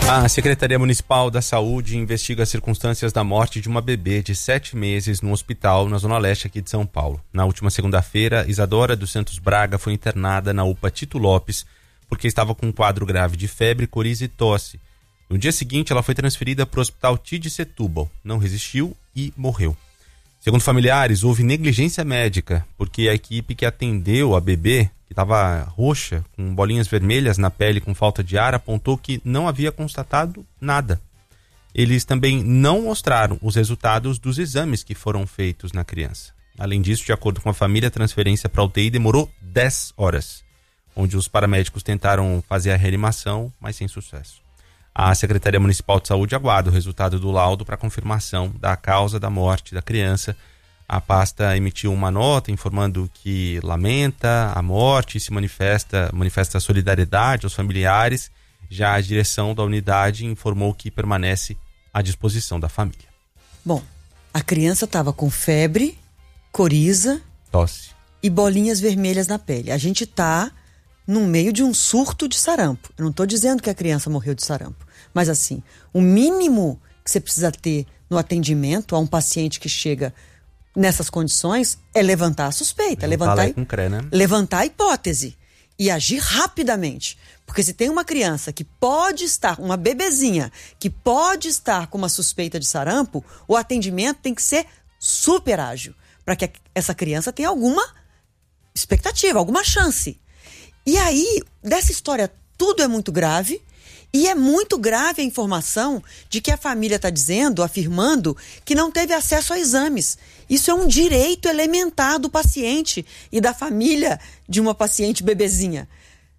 A Secretaria Municipal da Saúde investiga as circunstâncias da morte de uma bebê de 7 meses no hospital na Zona Leste aqui de São Paulo. Na última segunda-feira, Isadora dos Santos Braga foi internada na UPA Tito Lopes porque estava com um quadro grave de febre, coriza e tosse. No dia seguinte, ela foi transferida para o Hospital TID Setúbal. Não resistiu e morreu. Segundo familiares, houve negligência médica, porque a equipe que atendeu a bebê, que estava roxa, com bolinhas vermelhas na pele com falta de ar, apontou que não havia constatado nada. Eles também não mostraram os resultados dos exames que foram feitos na criança. Além disso, de acordo com a família, a transferência para a UTI demorou 10 horas, onde os paramédicos tentaram fazer a reanimação, mas sem sucesso. A Secretaria Municipal de Saúde aguarda o resultado do laudo para confirmação da causa da morte da criança. A pasta emitiu uma nota informando que lamenta a morte e se manifesta solidariedade aos familiares. Já a direção da unidade informou que permanece à disposição da família. Bom, a criança estava com febre, coriza, tosse e bolinhas vermelhas na pele. A gente está no meio de um surto de sarampo. Eu não estou dizendo que a criança morreu de sarampo, mas assim, o mínimo que você precisa ter no atendimento a um paciente que chega nessas condições é levantar a suspeita, levantar a hipótese e agir rapidamente. Porque se tem uma criança que pode estar, uma bebezinha, que pode estar com uma suspeita de sarampo, o atendimento tem que ser super ágil, para que essa criança tenha alguma expectativa, alguma chance. E aí, dessa história, tudo é muito grave. E é muito grave a informação de que a família está afirmando que não teve acesso a exames. Isso é um direito elementar do paciente e da família de uma paciente bebezinha.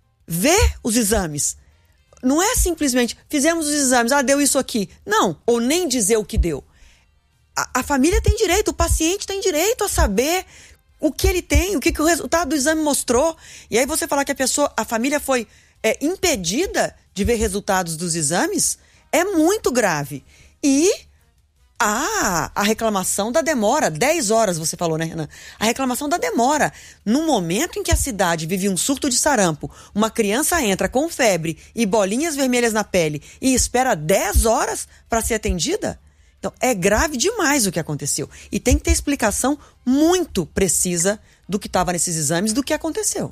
Ver os exames. Não é simplesmente, fizemos os exames, deu isso aqui. Não, ou nem dizer o que deu. A família tem direito, o paciente tem direito a saber o que ele tem, o que o resultado do exame mostrou. E aí você falar que a família foi impedida de ver resultados dos exames, é muito grave. E a reclamação da demora, 10 horas você falou, né, Renan? A reclamação da demora. No momento em que a cidade vive um surto de sarampo, uma criança entra com febre e bolinhas vermelhas na pele e espera 10 horas para ser atendida? Então, é grave demais o que aconteceu. E tem que ter explicação muito precisa do que estava nesses exames, do que aconteceu.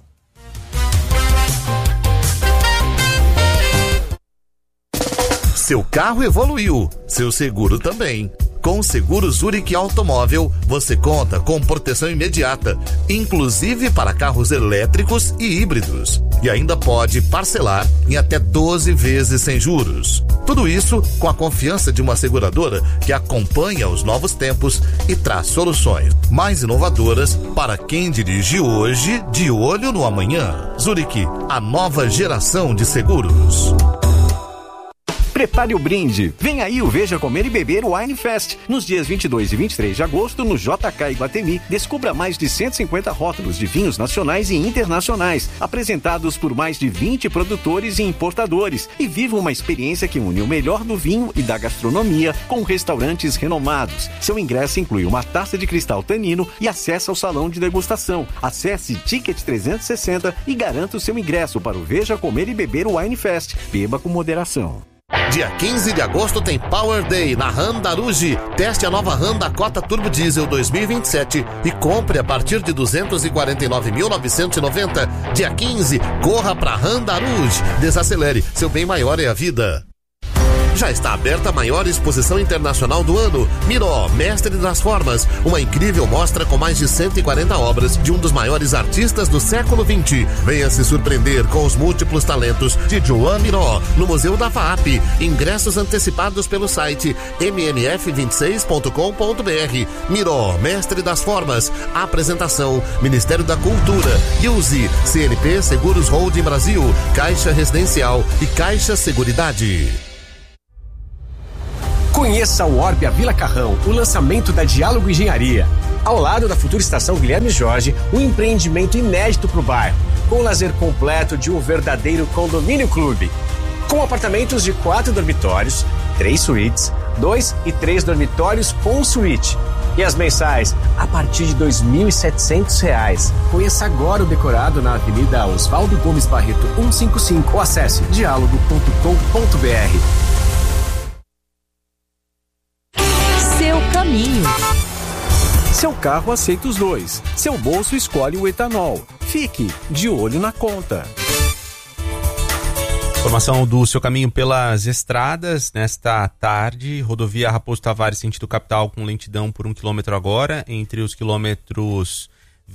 Seu carro evoluiu, seu seguro também. Com o seguro Zurich Automóvel, você conta com proteção imediata, inclusive para carros elétricos e híbridos. E ainda pode parcelar em até 12 vezes sem juros. Tudo isso com a confiança de uma seguradora que acompanha os novos tempos e traz soluções mais inovadoras para quem dirige hoje, de olho no amanhã. Zurich, a nova geração de seguros. Prepare o brinde. Vem aí o Veja Comer e Beber Wine Fest. Nos dias 22 e 23 de agosto, no JK Iguatemi, descubra mais de 150 rótulos de vinhos nacionais e internacionais, apresentados por mais de 20 produtores e importadores. E viva uma experiência que une o melhor do vinho e da gastronomia com restaurantes renomados. Seu ingresso inclui uma taça de cristal Tanino e acesso ao salão de degustação. Acesse Ticket 360 e garanta o seu ingresso para o Veja Comer e Beber Wine Fest. Beba com moderação. Dia 15 de agosto tem Power Day na Honda Aruge. Teste a nova Honda Cota Turbo Diesel 2027 e compre a partir de 249.990. Dia 15, corra pra Honda Aruge. Desacelere, seu bem maior é a vida. Já está aberta a maior exposição internacional do ano, Miró, Mestre das Formas, uma incrível mostra com mais de 140 obras de um dos maiores artistas do século XX. Venha se surpreender com os múltiplos talentos de Joan Miró, no Museu da FAAP. Ingressos antecipados pelo site mmf26.com.br. Miró, Mestre das Formas. Apresentação, Ministério da Cultura. Use CNP Seguros Holding Brasil, Caixa Residencial e Caixa Seguridade. Conheça o Orbia Vila Carrão, o lançamento da Diálogo Engenharia. Ao lado da futura estação Guilherme Jorge, um empreendimento inédito para o bairro, com o lazer completo de um verdadeiro condomínio clube. Com apartamentos de 4 dormitórios, 3 suítes, 2 e 3 dormitórios com suíte. E as mensais a partir de R$ 2.700. Conheça agora o decorado na Avenida Oswaldo Gomes Barreto 155 ou acesse dialogo.com.br. caminho. Seu carro aceita os dois. Seu bolso escolhe o etanol. Fique de olho na conta. Informação do seu caminho pelas estradas. Nesta tarde, rodovia Raposo Tavares, sentido capital, com lentidão por 1 km agora, entre os quilômetros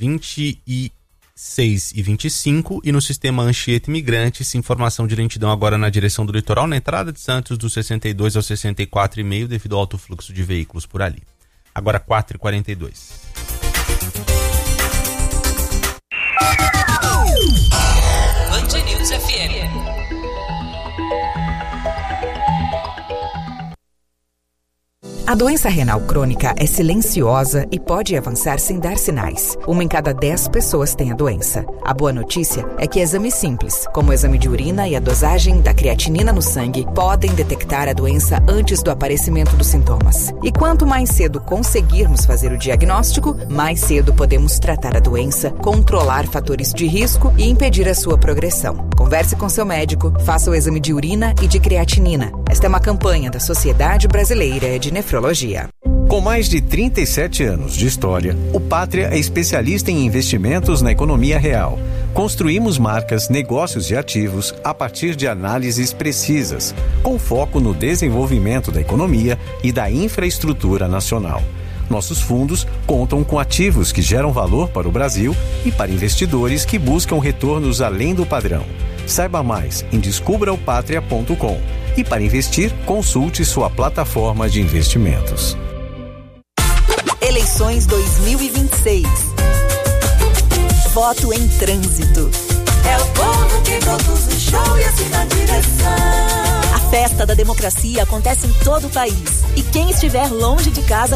26 e 25, e no sistema Anchieta Imigrantes, informação de lentidão agora na direção do litoral, na entrada de Santos, do 62 ao 64,5, devido ao alto fluxo de veículos por ali. Agora 4h42. Band News FM. A doença renal crônica é silenciosa e pode avançar sem dar sinais. 1 em cada 10 pessoas tem a doença. A boa notícia é que exames simples, como o exame de urina e a dosagem da creatinina no sangue, podem detectar a doença antes do aparecimento dos sintomas. E quanto mais cedo conseguirmos fazer o diagnóstico, mais cedo podemos tratar a doença, controlar fatores de risco e impedir a sua progressão. Converse com seu médico, faça o exame de urina e de creatinina. Esta é uma campanha da Sociedade Brasileira de Nefrologia. Com mais de 37 anos de história, o Pátria é especialista em investimentos na economia real. Construímos marcas, negócios e ativos a partir de análises precisas, com foco no desenvolvimento da economia e da infraestrutura nacional. Nossos fundos contam com ativos que geram valor para o Brasil e para investidores que buscam retornos além do padrão. Saiba mais em descubraopatria.com. E para investir, consulte sua plataforma de investimentos. Eleições 2026. Voto em trânsito. É o povo que produz o show e assim na direção. A festa da democracia acontece em todo o país. E quem estiver longe de casa